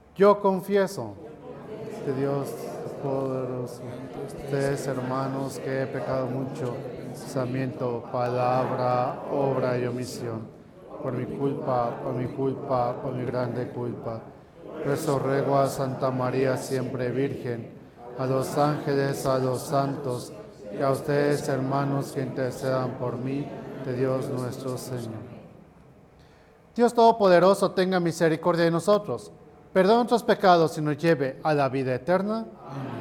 Yo confieso que Dios es poderoso. Ustedes, hermanos, que he pecado mucho, pensamiento, palabra, obra y omisión. Por mi culpa, por mi grande culpa. Por eso ruego a Santa María siempre Virgen, a los ángeles, a los santos, y a ustedes, hermanos, que intercedan por mí, de Dios nuestro Señor. Dios Todopoderoso tenga misericordia de nosotros, perdone nuestros pecados y nos lleve a la vida eterna.